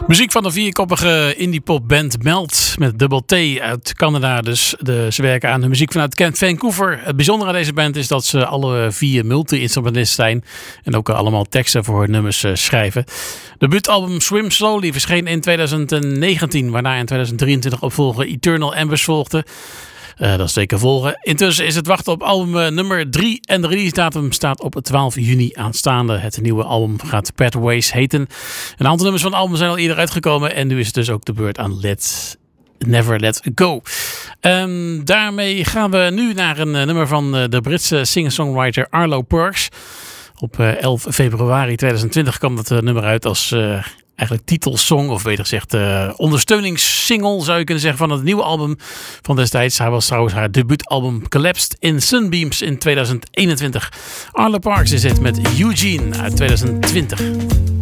Muziek van de vierkoppige indie-pop-band Melt met dubbel T uit Canada. Dus ze werken aan de muziek vanuit Vancouver. Het bijzondere aan deze band is dat ze alle 4 multi-instrumentalisten zijn en ook allemaal teksten voor hun nummers schrijven. De debuutalbum Swim Slowly verscheen in 2019, waarna in 2023 opvolger Eternal Embers volgde. Dat is zeker volgen. Intussen is het wachten op album nummer 3 en de release datum staat op 12 juni aanstaande. Het nieuwe album gaat Pathways heten. Een aantal nummers van het album zijn al eerder uitgekomen en nu is het dus ook de beurt aan Never Let Go. Daarmee gaan we nu naar een nummer van de Britse singer-songwriter Arlo Parks. Op 11 februari 2020 kwam dat nummer uit als eigenlijk titelsong, of beter gezegd ondersteuningssingle zou je kunnen zeggen, van het nieuwe album van destijds. Hij was trouwens haar debuutalbum Collapsed in Sunbeams in 2021. Arlo Parks is het met Eugene uit 2020.